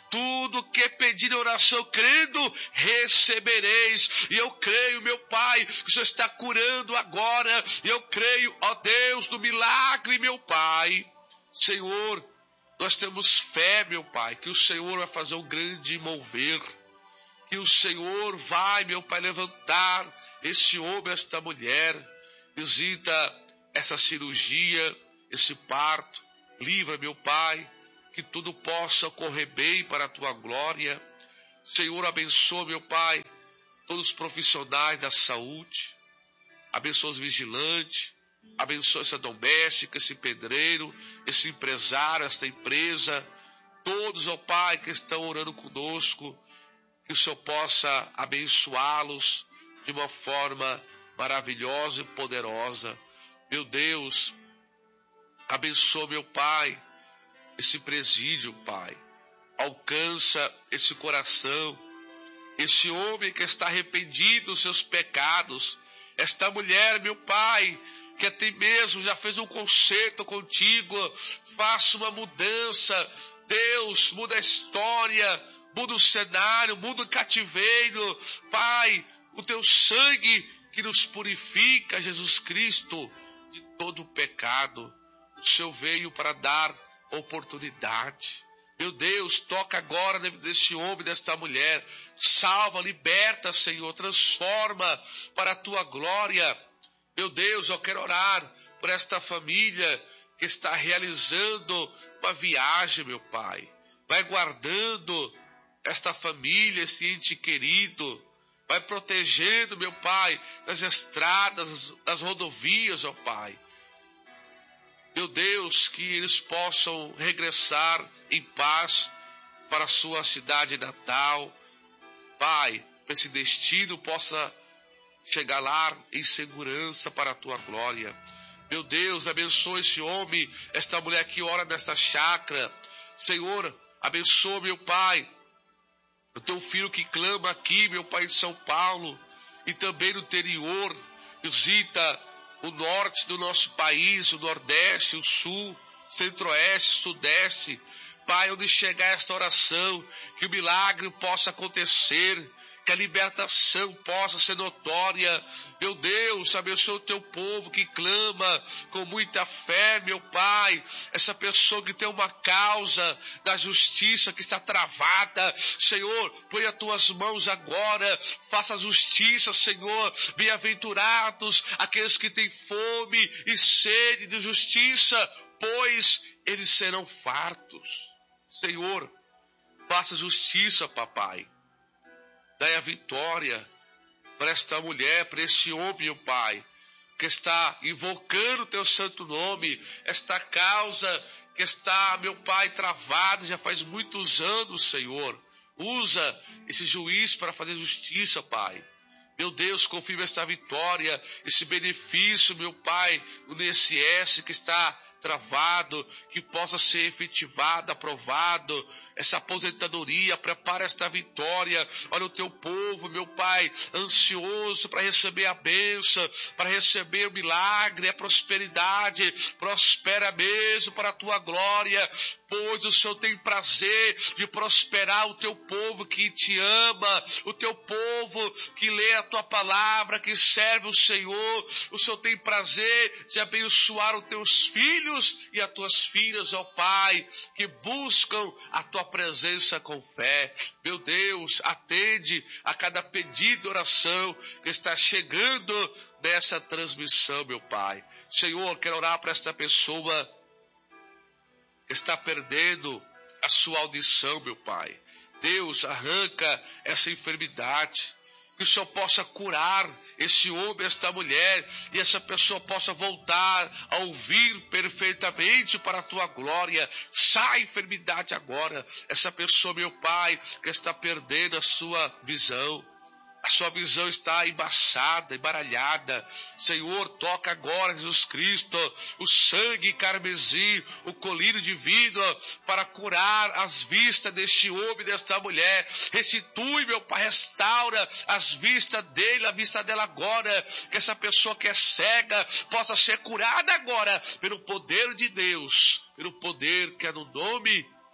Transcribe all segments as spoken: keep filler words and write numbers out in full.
tudo que pedir em oração, crendo, recebereis. E eu creio, meu Pai, que o Senhor está curando agora. E eu creio, ó Deus, no milagre, meu Pai. Senhor, nós temos fé, meu Pai, que o Senhor vai fazer um grande mover. Que o Senhor vai, meu Pai, levantar esse homem, esta mulher. Visita essa cirurgia, esse parto. Livra, meu Pai, que tudo possa correr bem para a Tua glória. Senhor, abençoa, meu Pai, todos os profissionais da saúde. Abençoa os vigilantes. Abençoa essa doméstica, esse pedreiro, esse empresário, essa empresa. Todos, ó Pai, que estão orando conosco. Que o Senhor possa abençoá-los de uma forma maravilhosa e poderosa. Meu Deus, abençoa, meu Pai, esse presídio, Pai. Alcança esse coração, esse homem que está arrependido dos seus pecados. Esta mulher, meu Pai, que até mesmo já fez um concerto contigo. Faça uma mudança. Deus, muda a história, muda o cenário, muda o cativeiro. Pai, o teu sangue que nos purifica, Jesus Cristo, de todo o pecado. O Senhor veio para dar oportunidade. Meu Deus, toca agora desse homem, desta mulher. Salva, liberta, Senhor, transforma para a tua glória. Meu Deus, eu quero orar por esta família que está realizando uma viagem, meu Pai. Vai guardando esta família, esse ente querido. Vai protegendo, meu Pai, das estradas, das rodovias, ó Pai. Meu Deus, que eles possam regressar em paz para a sua cidade natal. Pai, que esse destino possa chegar lá em segurança para a tua glória. Meu Deus, abençoa esse homem, esta mulher que ora nesta chácara. Senhor, abençoa, meu Pai, o teu filho que clama aqui, meu Pai, em São Paulo, e também no interior. Visita o norte do nosso país, o nordeste, o sul, centro-oeste, sudeste. Pai, onde chegar esta oração, que o milagre possa acontecer, que a libertação possa ser notória. Meu Deus, abençoa o teu povo que clama com muita fé, meu Pai. Essa pessoa que tem uma causa da justiça que está travada, Senhor, põe as tuas mãos agora, faça a justiça, Senhor. Bem-aventurados aqueles que têm fome e sede de justiça, pois eles serão fartos. Senhor, faça justiça, papai. Dai a vitória para esta mulher, para este homem, meu Pai, que está invocando o teu santo nome, esta causa que está, meu Pai, travada já faz muitos anos, Senhor. Usa esse juiz para fazer justiça, Pai. Meu Deus, confirma esta vitória, esse benefício, meu Pai, o I N S S que está travado, que possa ser efetivado, aprovado, essa aposentadoria, prepara esta vitória. Olha o teu povo, meu Pai, ansioso para receber a bênção, para receber o milagre, a prosperidade. Prospera mesmo para a tua glória, pois o Senhor tem prazer de prosperar o teu povo que te ama, o teu povo que lê a tua palavra, que serve o Senhor. O Senhor tem prazer de abençoar os teus filhos e as tuas filhas, ó Pai, que buscam a tua presença com fé. Meu Deus, atende a cada pedido de oração que está chegando nessa transmissão, meu Pai. Senhor, quero orar para esta pessoa que está perdendo a sua audição, meu Pai. Deus, arranca essa enfermidade. Que o Senhor possa curar esse homem, esta mulher, e essa pessoa possa voltar a ouvir perfeitamente para a tua glória. Sai enfermidade agora. Essa pessoa, meu Pai, que está perdendo a sua visão. A sua visão está embaçada, embaralhada. Senhor, toca agora, Jesus Cristo, o sangue carmesim, o colírio divino, para curar as vistas deste homem, desta mulher. Restitui, meu Pai, restaura as vistas dele, a vista dela agora. Que essa pessoa que é cega possa ser curada agora, pelo poder de Deus, pelo poder que é no nome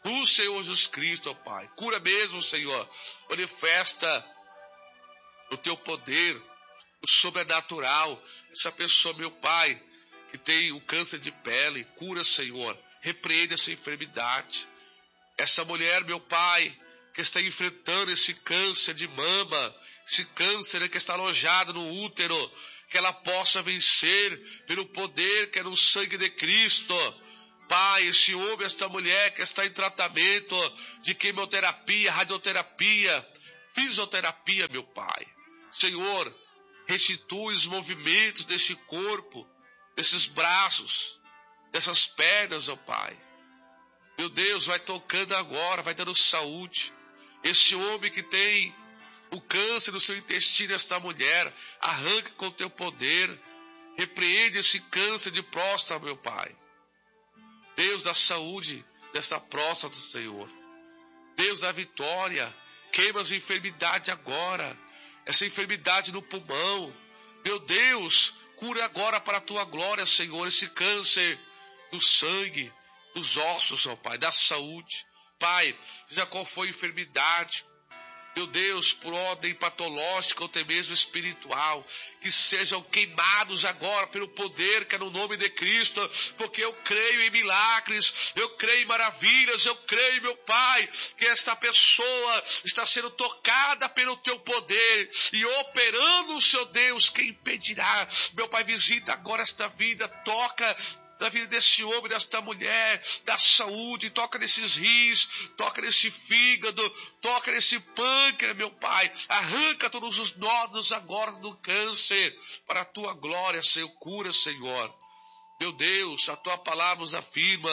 do Senhor Jesus Cristo, ó Pai. Cura mesmo, Senhor. Manifesta o teu poder, o sobrenatural. Essa pessoa, meu Pai, que tem um câncer de pele, cura, Senhor. Repreende essa enfermidade. Essa mulher, meu Pai, que está enfrentando esse câncer de mama, esse câncer que está alojado no útero, que ela possa vencer pelo poder que é no sangue de Cristo. Pai, esse homem, esta mulher que está em tratamento de quimioterapia, radioterapia, fisioterapia, meu Pai. Senhor, restitui os movimentos deste corpo, desses braços, dessas pernas, ó Pai. Meu Deus, vai tocando agora, vai dando saúde. Esse homem que tem o câncer no seu intestino, esta mulher, arranca com o teu poder. Repreende esse câncer de próstata, meu Pai. Deus da saúde dessa próstata, Senhor. Deus da vitória. Queima as enfermidades agora. Essa enfermidade no pulmão. Meu Deus, cura agora para a tua glória, Senhor, esse câncer do sangue, dos ossos, ó Pai, da saúde. Pai, seja qual for a enfermidade, meu Deus, por ordem patológica ou até mesmo espiritual, que sejam queimados agora pelo poder que é no nome de Cristo, porque eu creio em milagres, eu creio em maravilhas, eu creio, meu Pai, que esta pessoa está sendo tocada pelo teu poder e operando, Senhor Deus, quem impedirá? Meu Pai, visita agora esta vida, toca da vida desse homem, desta mulher, da saúde, toca nesses rins, toca nesse fígado, toca nesse pâncreas, meu Pai, arranca todos os nódulos agora do câncer, para a tua glória, Senhor, cura, Senhor. Meu Deus, a tua palavra nos afirma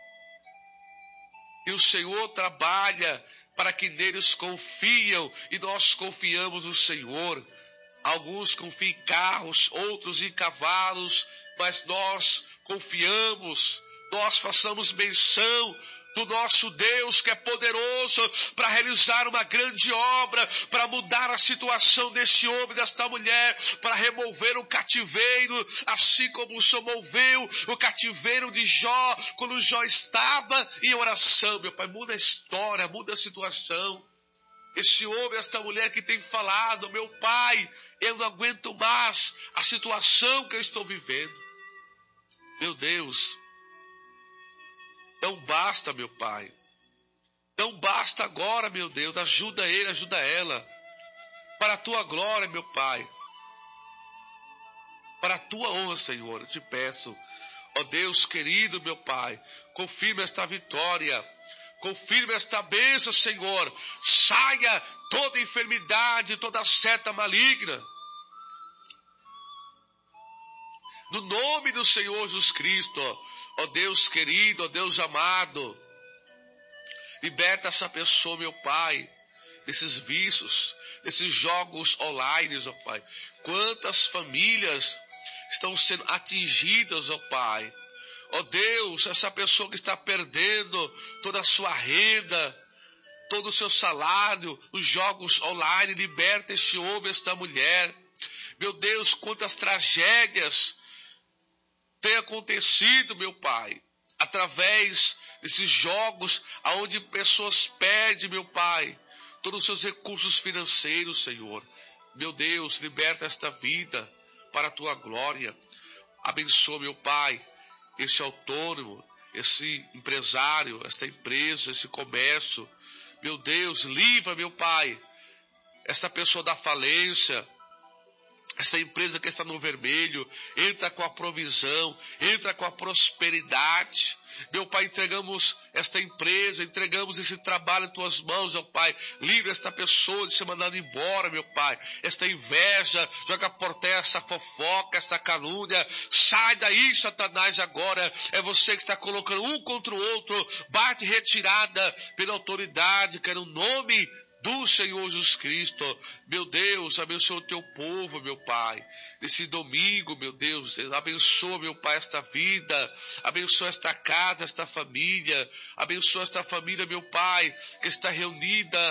que o Senhor trabalha para que neles confiam, e nós confiamos no Senhor. Alguns confiam em carros, outros em cavalos, mas nós confiamos, nós façamos menção do nosso Deus que é poderoso para realizar uma grande obra, para mudar a situação deste homem, desta mulher, para remover o cativeiro, assim como o Senhor moveu o cativeiro de Jó, quando Jó estava em oração. Meu Pai, muda a história, muda a situação. Esse homem, esta mulher que tem falado, meu Pai, eu não aguento mais a situação que eu estou vivendo. Meu Deus, não basta, meu Pai. Não basta agora, meu Deus. Ajuda ele, ajuda ela. Para a tua glória, meu Pai. Para a tua honra, Senhor, eu te peço. Ó Deus querido, meu Pai, confirma esta vitória. Confirma esta bênção, Senhor. Saia toda enfermidade, toda seta maligna. No nome do Senhor Jesus Cristo, ó Deus querido, ó Deus amado, liberta essa pessoa, meu Pai, desses vícios, desses jogos online, ó Pai. Quantas famílias estão sendo atingidas, ó Pai. Ó Deus, essa pessoa que está perdendo toda a sua renda, todo o seu salário, os jogos online, liberta este homem, esta mulher. Meu Deus, quantas tragédias tem acontecido, meu Pai, através desses jogos aonde pessoas perdem, meu Pai, todos os seus recursos financeiros, Senhor. Meu Deus, liberta esta vida para a tua glória. Abençoa, meu Pai, esse autônomo, esse empresário, esta empresa, esse comércio. Meu Deus, livra, meu Pai, esta pessoa da falência, essa empresa que está no vermelho, entra com a provisão, entra com a prosperidade. Meu Pai, entregamos esta empresa, entregamos esse trabalho em tuas mãos, meu Pai. Livra esta pessoa de ser mandada embora, meu Pai. Esta inveja, joga por terra essa fofoca, esta calúnia. Sai daí, Satanás, agora. É você que está colocando um contra o outro. Bate retirada pela autoridade, que é no nome do Senhor Jesus Cristo. Meu Deus, abençoa o teu povo, meu Pai, nesse domingo, meu Deus, abençoa, meu Pai, esta vida, abençoa esta casa, esta família, abençoa esta família, meu Pai, que está reunida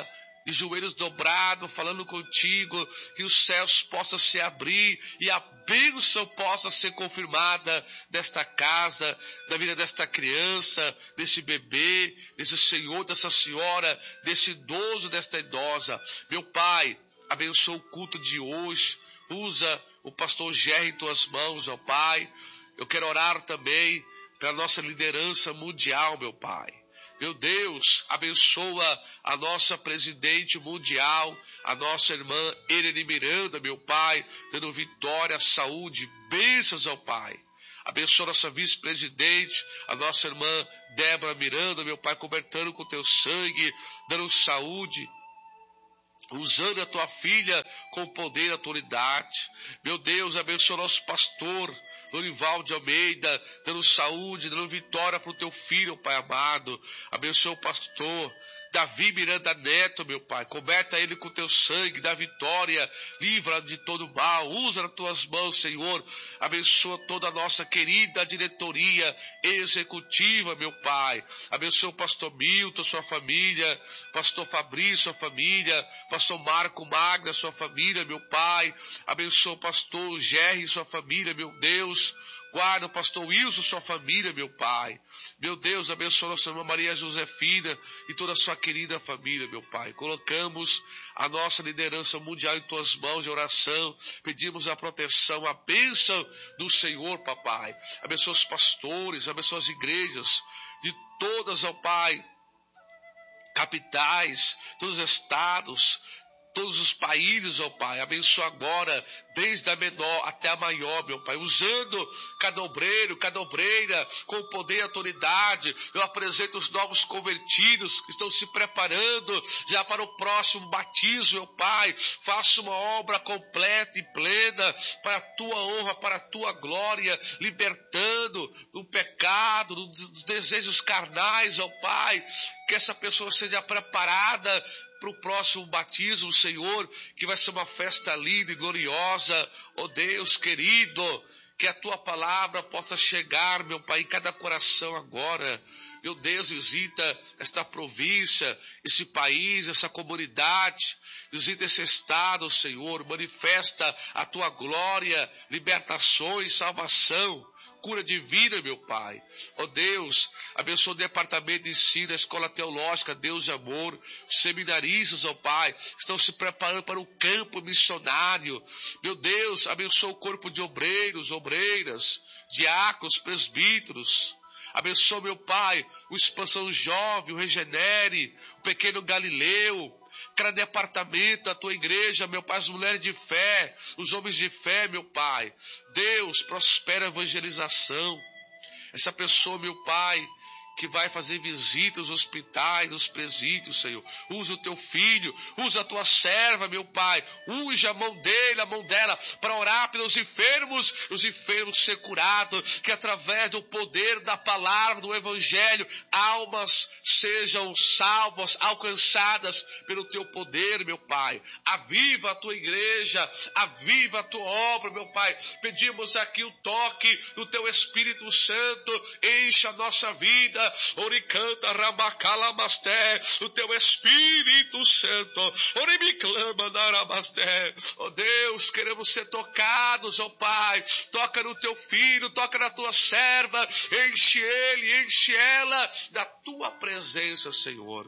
de joelhos dobrados, falando contigo, que os céus possam se abrir e a bênção possa ser confirmada nesta casa, na vida desta criança, desse bebê, desse senhor, dessa senhora, desse idoso, desta idosa. Meu Pai, abençoa o culto de hoje, usa o pastor Gerry em tuas mãos, ó Pai. Eu quero orar também pela nossa liderança mundial, meu Pai. Meu Deus, abençoa a nossa presidente mundial, a nossa irmã Irene Miranda, meu Pai, dando vitória, saúde, bênçãos ao Pai. Abençoa a nossa vice-presidente, a nossa irmã Débora Miranda, meu Pai, cobertando com teu sangue, dando saúde, usando a tua filha com poder e autoridade. Meu Deus, abençoa o nosso pastor, Dorival de Almeida, dando saúde, dando vitória para o teu filho, Pai amado. Abençoa o pastor Davi Miranda Neto, meu Pai. Coberta ele com teu sangue, dá vitória, livra de todo mal. Usa nas tuas mãos, Senhor. Abençoa toda a nossa querida diretoria executiva, meu Pai. Abençoa o pastor Milton, sua família. Pastor Fabrício, sua família. Pastor Marco Magna, sua família, meu Pai. Abençoa o pastor Gerry, sua família, meu Deus. Guarda o pastor Wilson, sua família, meu Pai. Meu Deus, abençoa nossa irmã Maria Josefina e toda a sua querida família, meu Pai. Colocamos a nossa liderança mundial em tuas mãos de oração. Pedimos a proteção, a bênção do Senhor, papai. Abençoa os pastores, abençoa as igrejas de todas, ó Pai, capitais, todos os estados, todos os países, ó Pai. Abençoa agora, desde a menor até a maior, meu Pai, usando cada obreiro, cada obreira, com poder e autoridade. Eu apresento os novos convertidos que estão se preparando já para o próximo batismo, meu Pai. Faça uma obra completa e plena para a tua honra, para a tua glória, libertando do pecado, dos desejos carnais, ó Pai. Que essa pessoa seja preparada para o próximo batismo, Senhor, que vai ser uma festa linda e gloriosa. Ó Deus querido, que a tua palavra possa chegar, meu Pai, em cada coração agora. Meu Deus, visita esta província, esse país, essa comunidade, visita esse estado, Senhor, manifesta a tua glória, libertações, salvação, cura divina, meu Pai. Ó Deus, abençoa o departamento de ensino, a escola teológica, Deus de amor, os seminaristas, ó Pai, estão se preparando para o campo missionário. Meu Deus, abençoa o corpo de obreiros, obreiras, diáconos, presbíteros. Abençoa, meu Pai, o Expansão Jovem, o Regenere, o Pequeno Galileu, cada departamento da tua igreja, meu Pai, as mulheres de fé, os homens de fé, meu Pai. Deus, prospera a evangelização. Essa pessoa, meu Pai, que vai fazer visitas aos hospitais, aos presídios, Senhor. Usa o teu filho, usa a tua serva, meu Pai. Unge a mão dele, a mão dela, para orar pelos enfermos, os enfermos ser curados, que através do poder da palavra, do evangelho, almas sejam salvas, alcançadas pelo teu poder, meu Pai. Aviva a tua igreja, aviva a tua obra, meu Pai. Pedimos aqui o toque do teu Espírito Santo, encha a nossa vida. Oricanta Rabacala Masté, o teu Espírito Santo, Oribiclama Naramasté. Oh Deus, queremos ser tocados, oh Pai. Toca no teu filho, toca na tua serva, enche ele, enche ela da tua presença, Senhor.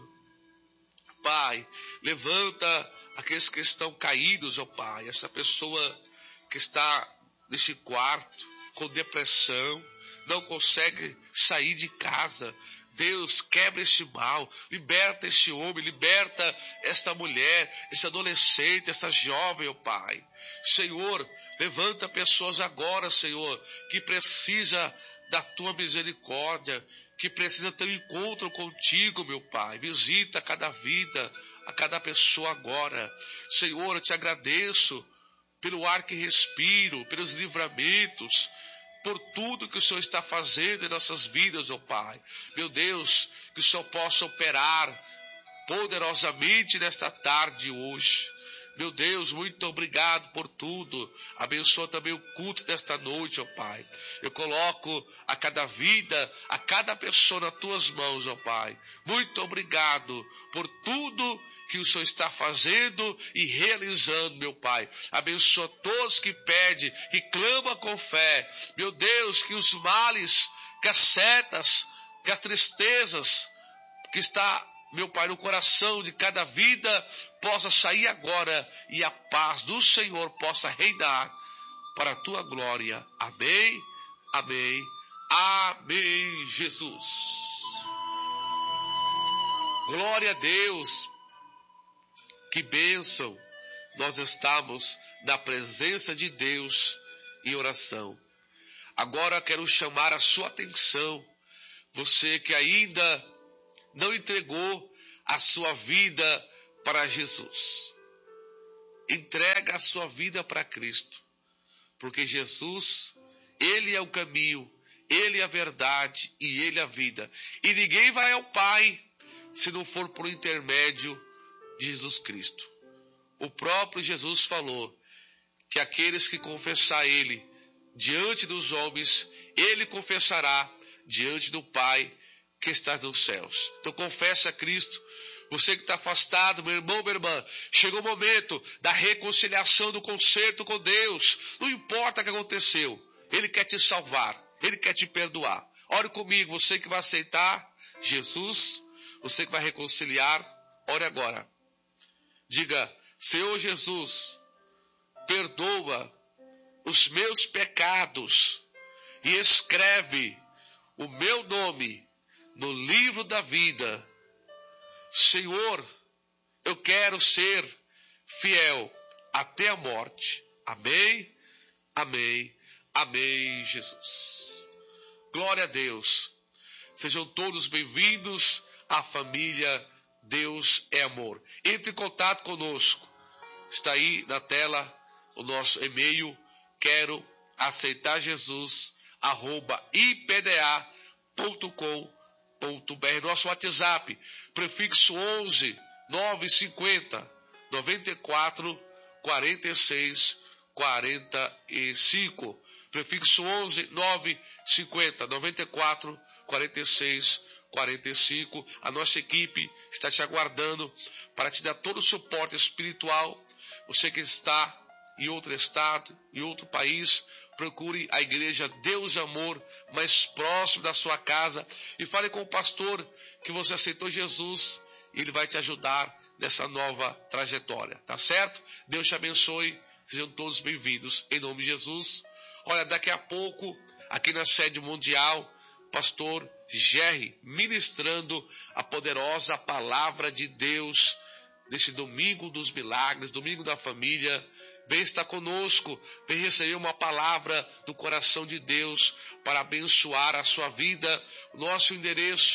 Pai, levanta aqueles que estão caídos, oh Pai. Essa pessoa que está neste quarto com depressão, não consegue sair de casa. Deus, quebra este mal, liberta este homem, liberta esta mulher, esse adolescente, essa jovem, ó Pai. Senhor, levanta pessoas agora, Senhor, que precisa da tua misericórdia, que precisa ter um encontro contigo, meu Pai. Visita cada vida, a cada pessoa agora. Senhor, eu te agradeço pelo ar que respiro, pelos livramentos, por tudo que o Senhor está fazendo em nossas vidas, ó Pai. Meu Deus, que o Senhor possa operar poderosamente nesta tarde hoje. Meu Deus, muito obrigado por tudo. Abençoa também o culto desta noite, ó Pai. Eu coloco a cada vida, a cada pessoa nas tuas mãos, ó Pai. Muito obrigado por tudo que o Senhor está fazendo e realizando, meu Pai. Abençoa todos que pedem, que clamam com fé. Meu Deus, que os males, que as setas, que as tristezas que está, meu Pai, no coração de cada vida possa sair agora e a paz do Senhor possa reinar para a tua glória. Amém, amém, amém, Jesus. Glória a Deus. Que bênção nós estamos na presença de Deus em oração. Agora quero chamar a sua atenção, você que ainda não entregou a sua vida para Jesus. Entrega a sua vida para Cristo, porque Jesus, Ele é o caminho, Ele é a verdade e Ele é a vida. E ninguém vai ao Pai se não for por intermédio de Jesus Cristo. O próprio Jesus falou que aqueles que confessar Ele diante dos homens, Ele confessará diante do Pai que está nos céus. Então confessa a Cristo. Você que está afastado, meu irmão, minha irmã, chegou o momento da reconciliação, do conserto com Deus. Não importa o que aconteceu, Ele quer te salvar, Ele quer te perdoar. Ore comigo, você que vai aceitar Jesus, você que vai reconciliar, ore agora. Diga: Senhor Jesus, perdoa os meus pecados e escreve o meu nome no livro da vida. Senhor, eu quero ser fiel até a morte. Amém, amém, amém, Jesus. Glória a Deus. Sejam todos bem-vindos à família Deus é Amor. Entre em contato conosco. Está aí na tela o nosso e-mail. Quero aceitar Jesus, arroba i p d a ponto com ponto b r. Nosso WhatsApp, prefixo onze, nove cinquenta, noventa e quatro, quarenta e seis, quarenta e cinco. Prefixo onze, nove cinquenta, noventa e quatro, quarenta e seis, quarenta e cinco. A nossa equipe está te aguardando para te dar todo o suporte espiritual. Você que está em outro estado, em outro país, procure a igreja Deus Amor mais próximo da sua casa e fale com o pastor que você aceitou Jesus e ele vai te ajudar nessa nova trajetória, tá certo? Deus te abençoe, sejam todos bem-vindos em nome de Jesus. Olha, daqui a pouco, aqui na sede mundial, pastor Jerry ministrando a poderosa palavra de Deus nesse domingo dos milagres, domingo da família. Vem estar conosco, vem receber uma palavra do coração de Deus para abençoar a sua vida. Nosso endereço,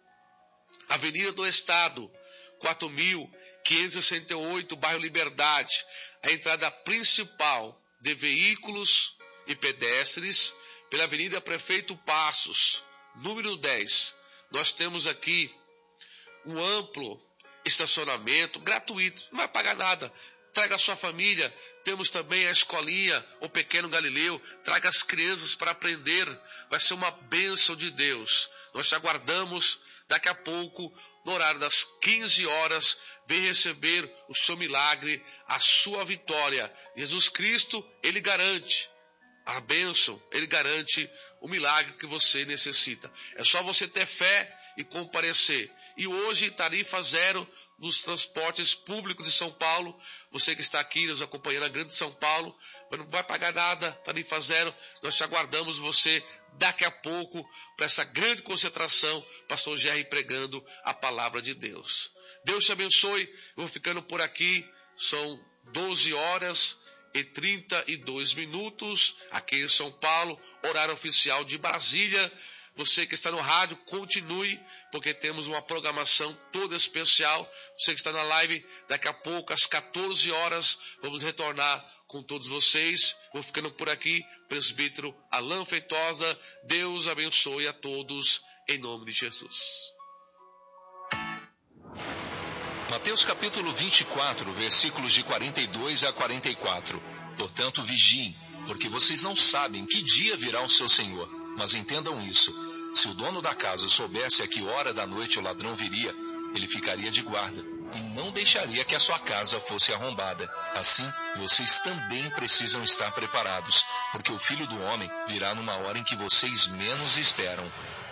Avenida do Estado, quatro mil quinhentos e sessenta e oito, bairro Liberdade. A entrada principal de veículos e pedestres pela Avenida Prefeito Passos, número dez. Nós temos aqui um amplo estacionamento gratuito, não vai pagar nada. Traga a sua família. Temos também a escolinha, o Pequeno Galileu. Traga as crianças para aprender. Vai ser uma bênção de Deus. Nós te aguardamos daqui a pouco, no horário das quinze horas. Vem receber o seu milagre, a sua vitória. Jesus Cristo, Ele garante a bênção, Ele garante o milagre que você necessita. É só você ter fé e comparecer. E hoje, tarifa zero nos transportes públicos de São Paulo. Você que está aqui nos acompanhando a Grande São Paulo, mas não vai pagar nada, tarifa zero. Nós te aguardamos você daqui a pouco para essa grande concentração, pastor Jerry pregando a palavra de Deus. Deus te abençoe. Eu vou ficando por aqui. São doze horas e trinta e dois minutos aqui em São Paulo, horário oficial de Brasília. Você que está no rádio, continue, porque temos uma programação toda especial. Você que está na live, daqui a pouco, às quatorze horas, vamos retornar com todos vocês. Vou ficando por aqui, presbítero Alain Feitosa. Deus abençoe a todos, em nome de Jesus. Mateus capítulo vinte e quatro, versículos de quarenta e dois a quarenta e quatro. Portanto, vigiem, porque vocês não sabem que dia virá o seu Senhor. Mas entendam isso: se o dono da casa soubesse a que hora da noite o ladrão viria, ele ficaria de guarda e não deixaria que a sua casa fosse arrombada. Assim, vocês também precisam estar preparados, porque o Filho do Homem virá numa hora em que vocês menos esperam.